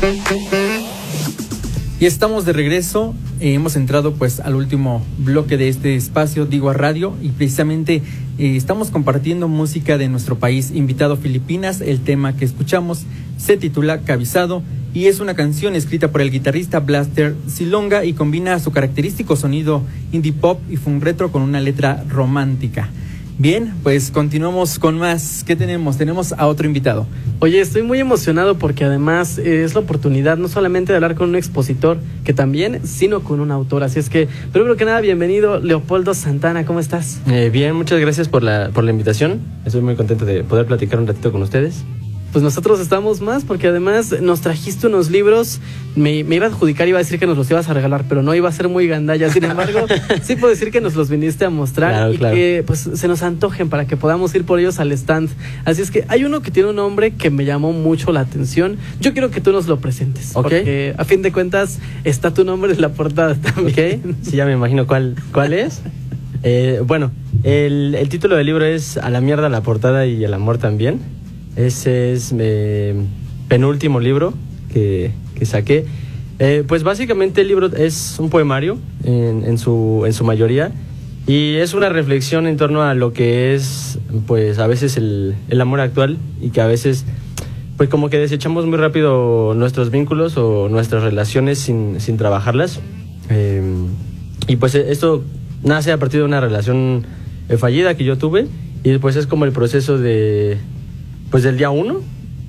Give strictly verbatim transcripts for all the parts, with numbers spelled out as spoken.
Y estamos de regreso, eh, hemos entrado pues al último bloque de este espacio, Digo a Radio, y precisamente eh, estamos compartiendo música de nuestro país, invitado Filipinas. El tema que escuchamos se titula Cabizado y es una canción escrita por el guitarrista Blaster Silonga y combina su característico sonido indie pop y funk retro con una letra romántica. Bien, pues continuamos con más. ¿Qué tenemos? Tenemos a otro invitado. Oye, estoy muy emocionado porque además eh, es la oportunidad no solamente de hablar con un expositor, que también, sino con un autor. Así es que, primero que nada, bienvenido, Leopoldo Santana. ¿Cómo estás? Eh, bien, muchas gracias por la, por la invitación. Estoy muy contento de poder platicar un ratito con ustedes. Pues nosotros estamos más porque además nos trajiste unos libros. Me, me iba a adjudicar, iba a decir que nos los ibas a regalar, pero no, iba a ser muy gandalla. Sin embargo, sí puedo decir que nos los viniste a mostrar, claro, y claro, que pues se nos antojen para que podamos ir por ellos al stand. Así es que hay uno que tiene un nombre que me llamó mucho la atención. Yo quiero que tú nos lo presentes, okay, porque a fin de cuentas está tu nombre en la portada también. Okay. Sí, ya me imagino cuál, cuál es. Eh, bueno, el, el título del libro es A la mierda la portada y el amor también. Ese es mi eh, penúltimo libro que, que saqué. Eh, pues básicamente el libro es un poemario en, en, su, en su mayoría, y es una reflexión en torno a lo que es pues a veces el, el amor actual, y que a veces pues como que desechamos muy rápido nuestros vínculos o nuestras relaciones sin, sin trabajarlas. Eh, y pues esto nace a partir de una relación eh, fallida que yo tuve, y pues es como el proceso de... pues del día uno,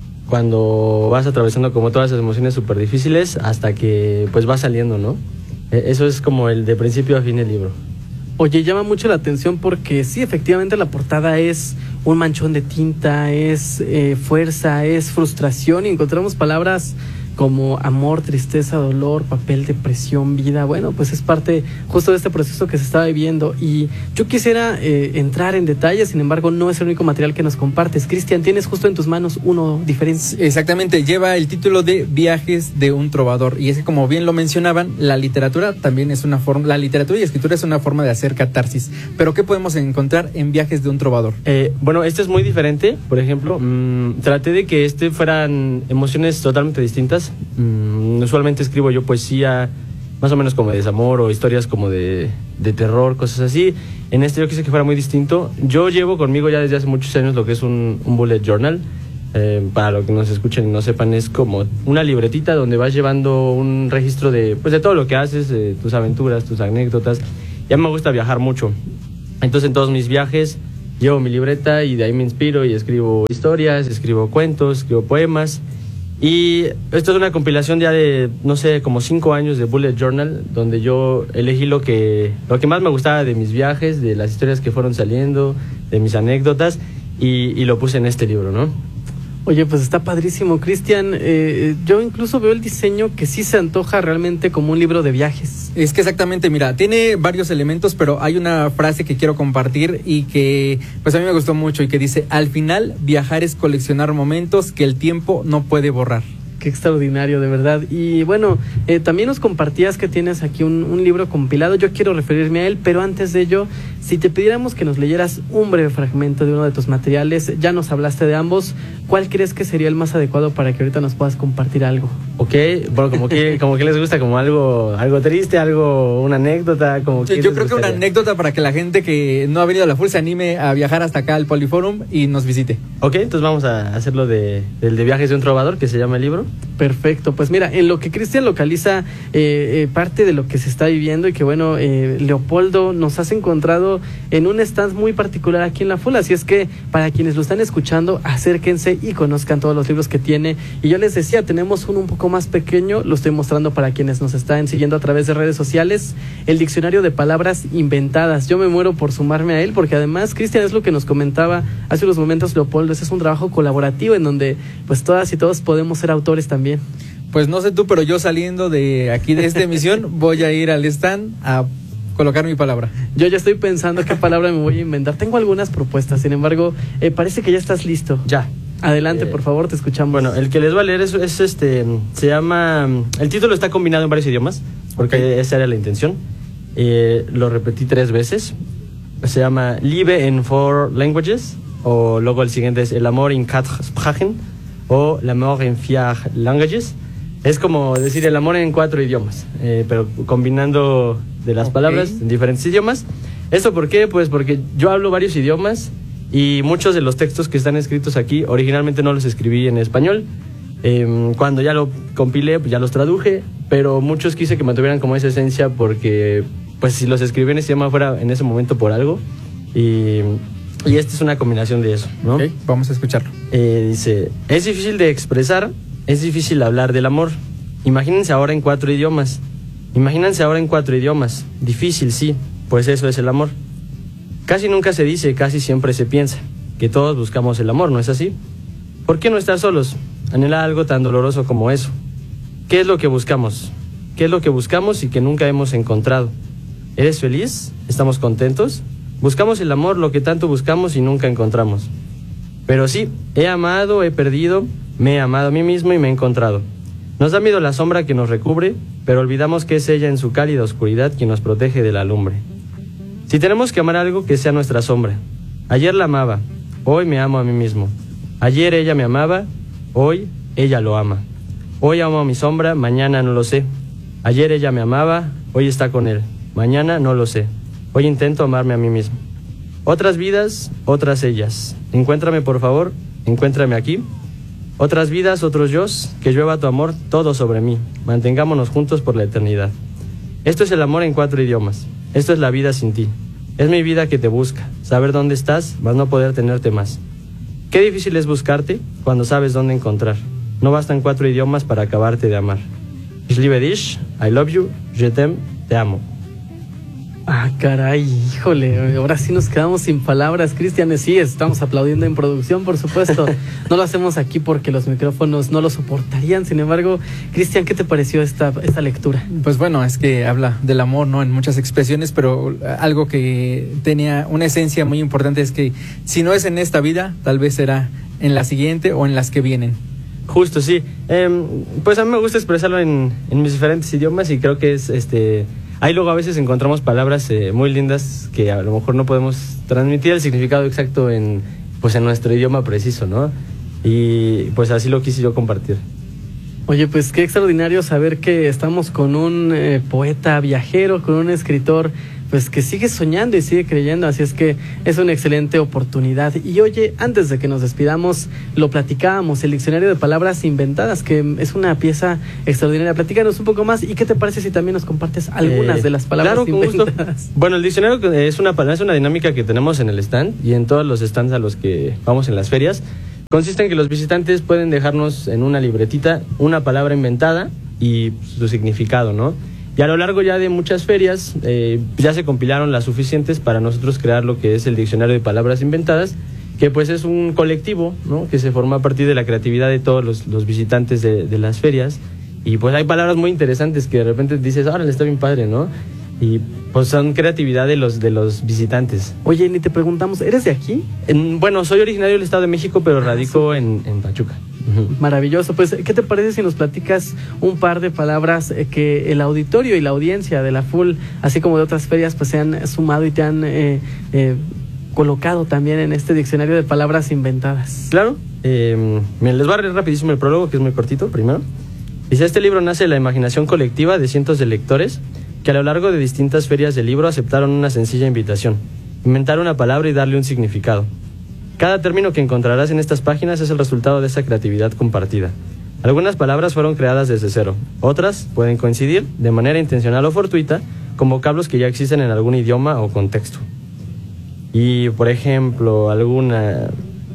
cuando vas atravesando como todas esas emociones súper difíciles hasta que pues va saliendo, ¿no? Eso es como el de principio a fin del libro. Oye, llama mucho la atención porque sí, efectivamente la portada es un manchón de tinta, es eh, fuerza, es frustración, y encontramos palabras como amor, tristeza, dolor, papel, depresión, vida. Bueno, pues es parte justo de este proceso que se está viviendo, y yo quisiera eh, entrar en detalles. Sin embargo, no es el único material que nos compartes. Cristian, tienes justo en tus manos uno diferente. Exactamente, lleva el título de Viajes de un trovador, y es que, como bien lo mencionaban, la literatura también es una forma, la literatura y escritura es una forma de hacer catarsis. Pero ¿qué podemos encontrar en Viajes de un trovador? Eh, bueno, este es muy diferente. Por ejemplo, mmm, traté de que este fueran emociones totalmente distintas. Mm, usualmente escribo yo poesía más o menos como de desamor, o historias como de, de terror, cosas así. En este yo quise que fuera muy distinto. Yo llevo conmigo ya desde hace muchos años lo que es un, un bullet journal. Eh, para los que nos escuchen y no sepan, es como una libretita donde vas llevando un registro de, pues, de todo lo que haces, de tus aventuras, tus anécdotas. Ya me gusta viajar mucho, entonces en todos mis viajes llevo mi libreta y de ahí me inspiro y escribo historias, escribo cuentos, escribo poemas. Y esto es una compilación ya de, no sé, como cinco años de bullet journal, donde yo elegí lo que, lo que más me gustaba de mis viajes, de las historias que fueron saliendo, de mis anécdotas, y, y lo puse en este libro, ¿no? Oye, pues está padrísimo, Cristian. Eh, yo incluso veo el diseño que sí se antoja realmente como un libro de viajes. Es que exactamente, mira, tiene varios elementos, pero hay una frase que quiero compartir y que pues a mí me gustó mucho, y que dice: al final, viajar es coleccionar momentos que el tiempo no puede borrar. Qué extraordinario, de verdad. Y bueno, eh, también nos compartías que tienes aquí un, un libro compilado. Yo quiero referirme a él, pero antes de ello, si te pidiéramos que nos leyeras un breve fragmento de uno de tus materiales, ya nos hablaste de ambos, ¿cuál crees que sería el más adecuado para que ahorita nos puedas compartir algo? Ok, bueno, como que, como que les gusta, como algo, algo triste, algo, una anécdota, como sí, que yo creo que una anécdota para que la gente que no ha venido a la F U R se anime a viajar hasta acá al Poliforum y nos visite. Ok, entonces vamos a hacerlo de, del de Viajes de un trovador, que se llama el libro. Perfecto, pues mira, en lo que Cristian localiza eh, eh, parte de lo que se está viviendo, y que bueno, eh, Leopoldo, nos has encontrado en un stand muy particular aquí en la F U L, así es que para quienes lo están escuchando, acérquense y conozcan todos los libros que tiene. Y yo les decía, tenemos uno un poco más pequeño, lo estoy mostrando para quienes nos están siguiendo a través de redes sociales, el diccionario de palabras inventadas. Yo me muero por sumarme a él, porque además, Cristian, es lo que nos comentaba hace unos momentos Leopoldo, ese es un trabajo colaborativo en donde pues todas y todos podemos ser autores también. Pues no sé tú, pero yo saliendo de aquí de esta emisión voy a ir al stand a colocar mi palabra. Yo ya estoy pensando qué palabra me voy a inventar. Tengo algunas propuestas, sin embargo, eh, parece que ya estás listo. Ya. Adelante, eh, por favor, te escuchamos. Bueno, el que les va a leer es, es este, se llama, el título está combinado en varios idiomas, porque okay, esa era la intención. Eh, lo repetí tres veces. Se llama Liebe in Four Languages, o luego el siguiente es El amor in quatre sprachen, o L'amour in vier languages. Es como decir el amor en cuatro idiomas, eh, pero combinando de las okay. palabras en diferentes idiomas. ¿Esto por qué? Pues porque yo hablo varios idiomas y muchos de los textos que están escritos aquí originalmente no los escribí en español. Eh, cuando ya lo compilé, pues ya los traduje, pero muchos quise que mantuvieran como esa esencia porque pues si los escribí en ese idioma fuera en ese momento por algo. Y, y esta es una combinación de eso, ¿no? Okay, vamos a escucharlo. Eh, dice, es difícil de expresar, es difícil hablar del amor. Imagínense ahora en cuatro idiomas. Imagínense ahora en cuatro idiomas. Difícil, sí, pues eso es el amor. Casi nunca se dice, casi siempre se piensa que todos buscamos el amor, ¿no es así? ¿Por qué no estar solos? Anhela algo tan doloroso como eso. ¿Qué es lo que buscamos? ¿Qué es lo que buscamos y que nunca hemos encontrado? ¿Eres feliz? ¿Estamos contentos? Buscamos el amor, lo que tanto buscamos y nunca encontramos. Pero sí, he amado, he perdido, me he amado a mí mismo y me he encontrado. Nos da miedo la sombra que nos recubre, pero olvidamos que es ella en su cálida oscuridad quien nos protege de la lumbre. Si tenemos que amar algo, que sea nuestra sombra. Ayer la amaba, hoy me amo a mí mismo. Ayer ella me amaba, hoy ella lo ama. Hoy amo a mi sombra, mañana no lo sé. Ayer ella me amaba, hoy está con él. Mañana no lo sé. Hoy intento amarme a mí mismo. Otras vidas, otras ellas. Encuéntrame por favor, encuéntrame aquí. Otras vidas, otros yos, que llueva tu amor todo sobre mí. Mantengámonos juntos por la eternidad. Esto es el amor en cuatro idiomas. Esto es la vida sin ti. Es mi vida que te busca. Saber dónde estás, mas no poder tenerte más. Qué difícil es buscarte cuando sabes dónde encontrar. No bastan cuatro idiomas para acabarte de amar. Ich liebe dich, I love you, je t'aime, te amo. Ah, caray, híjole, ahora sí nos quedamos sin palabras, Cristian. Sí, estamos aplaudiendo en producción, por supuesto. No lo hacemos aquí porque los micrófonos no lo soportarían. Sin embargo, Cristian, ¿qué te pareció esta, esta lectura? Pues bueno, es que habla del amor, ¿no? En muchas expresiones, pero algo que tenía una esencia muy importante es que si no es en esta vida, tal vez será en la siguiente o en las que vienen. Justo, sí. Eh, pues a mí me gusta expresarlo en, en mis diferentes idiomas y creo que es este... Ahí luego a veces encontramos palabras eh, muy lindas que a lo mejor no podemos transmitir el significado exacto en, pues en nuestro idioma preciso, ¿no? Y pues así lo quise yo compartir. Oye, pues qué extraordinario saber que estamos con un eh, poeta viajero, con un escritor pues que sigue soñando y sigue creyendo, así es que es una excelente oportunidad. Y oye, antes de que nos despidamos, lo platicábamos, el diccionario de palabras inventadas, que es una pieza extraordinaria. Platícanos un poco más, y qué te parece si también nos compartes algunas eh, de las palabras claro, inventadas. Con gusto. Bueno, el diccionario es una, es una dinámica que tenemos en el stand y en todos los stands a los que vamos en las ferias. Consiste en que los visitantes pueden dejarnos en una libretita una palabra inventada y su significado, ¿no? Y a lo largo ya de muchas ferias eh, ya se compilaron las suficientes para nosotros crear lo que es el diccionario de palabras inventadas, que pues es un colectivo, ¿no? Que se forma a partir de la creatividad de todos los, los visitantes de, de las ferias. Y pues hay palabras muy interesantes que de repente dices, órale, está bien padre, ¿no? Y pues son creatividad de los, de los visitantes. Oye, ni te preguntamos, ¿eres de aquí? En, bueno, soy originario del Estado de México, pero radico ah, en, en Pachuca. Maravilloso. Pues, ¿qué te parece si nos platicas un par de palabras que el auditorio y la audiencia de la F U L, así como de otras ferias, pues se han sumado y te han eh, eh, colocado también en este diccionario de palabras inventadas? Claro. Eh, les voy a leer rapidísimo el prólogo, que es muy cortito, primero. Dice, este libro nace de la imaginación colectiva de cientos de lectores que a lo largo de distintas ferias del libro aceptaron una sencilla invitación: inventar una palabra y darle un significado. Cada término que encontrarás en estas páginas es el resultado de esa creatividad compartida. Algunas palabras fueron creadas desde cero, otras pueden coincidir, de manera intencional o fortuita, con vocablos que ya existen en algún idioma o contexto. Y, por ejemplo, alguna...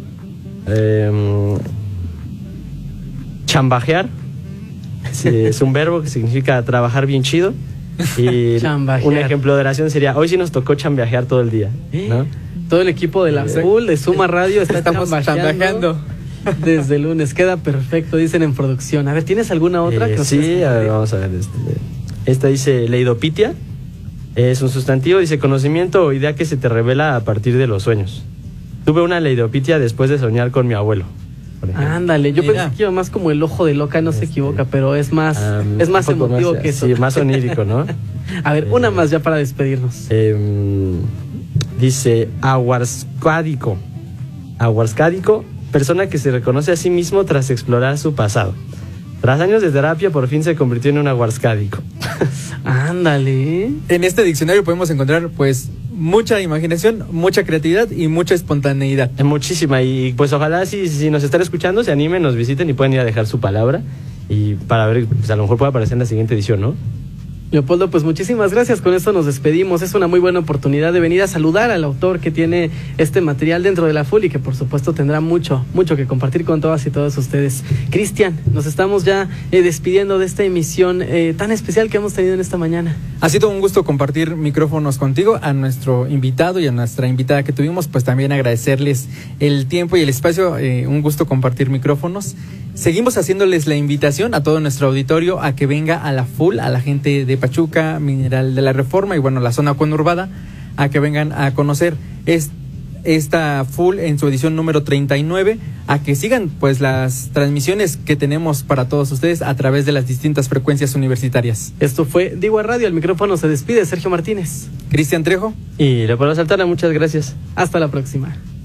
Eh, chambajear, sí, es un verbo que significa trabajar bien chido. Y un ejemplo de oración sería, hoy sí nos tocó chambeajear todo el día, ¿no? Todo el equipo de la F U L, de Suma Radio, está Estamos chambeajeando desde el lunes. Queda perfecto, dicen en producción. A ver, ¿tienes alguna otra? Eh, que sí, a ver, vamos a ver. Este, esta dice leidopitia, es un sustantivo, dice conocimiento o idea que se te revela a partir de los sueños. Tuve una leidopitia después de soñar con mi abuelo. Ándale, yo Mira. pensé que iba más como el ojo de loca, no este, se equivoca, pero es más, um, es más emotivo más, que eso. Sí, más onírico, ¿no? A ver, una eh, más ya para despedirnos. Eh, dice aguarscádico. Aguarscádico, persona que se reconoce a sí mismo tras explorar su pasado. Tras años de terapia, por fin se convirtió en un aguascádico. Ándale. En este diccionario podemos encontrar pues mucha imaginación, mucha creatividad y mucha espontaneidad. Es muchísima, y pues ojalá si, si nos están escuchando se animen, nos visiten y pueden ir a dejar su palabra y para ver, pues a lo mejor puede aparecer en la siguiente edición, ¿no? Leopoldo, pues muchísimas gracias, con esto nos despedimos. Es una muy buena oportunidad de venir a saludar al autor que tiene este material dentro de la F U L y que por supuesto tendrá mucho, mucho que compartir con todas y todos ustedes. Cristian, nos estamos ya eh, despidiendo de esta emisión eh, tan especial que hemos tenido en esta mañana. Ha sido un gusto compartir micrófonos contigo, a nuestro invitado y a nuestra invitada que tuvimos, pues también agradecerles el tiempo y el espacio, eh, un gusto compartir micrófonos. Seguimos haciéndoles la invitación a todo nuestro auditorio a que venga a la F U L, a la gente de Pachuca, Mineral de la Reforma y bueno, la zona conurbada, a que vengan a conocer es, esta F U L en su edición número treinta y nueve, a que sigan pues las transmisiones que tenemos para todos ustedes a través de las distintas frecuencias universitarias. Esto fue Digua Radio, el micrófono se despide, Sergio Martínez. Cristian Trejo. Y Leopoldo Saltana, muchas gracias. Hasta la próxima.